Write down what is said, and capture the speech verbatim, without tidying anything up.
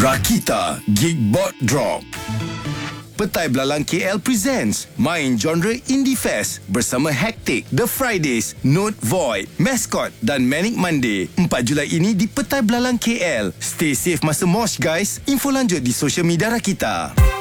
Rakita Geekbot Drop. Petai Belalang K L presents Main Genre Indie Fest bersama Hectic, The Fridays, Note Void, Mascot dan Manic Monday. empat Julai ini di Petai Belalang K L. Stay safe masa mosh guys. Info lanjut di social media Rakita.